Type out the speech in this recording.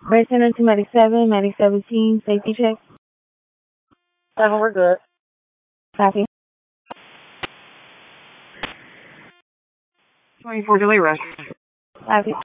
Red Center to Medic 7, Medic 17, safety check. 7, we're good. Copy. 24 delay rush. Copy.